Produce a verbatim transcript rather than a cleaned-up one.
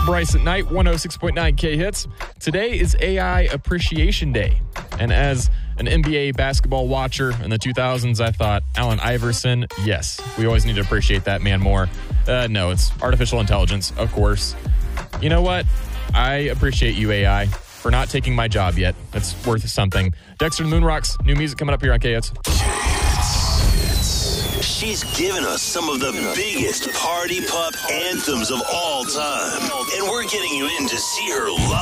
Bryce at night, one oh six point nine K Hits. Today is A I Appreciation Day. And as an N B A basketball watcher in the two thousands, I thought, Allen Iverson, yes, we always need to appreciate that man more. Uh, no, it's artificial intelligence, of course. You know what? I appreciate you, A I, for not taking my job yet. That's worth something. Dexter and the Moonrocks, new music coming up here on K Hits. She's given us some of the biggest party pup anthems of all time. And we're getting you in to see her live.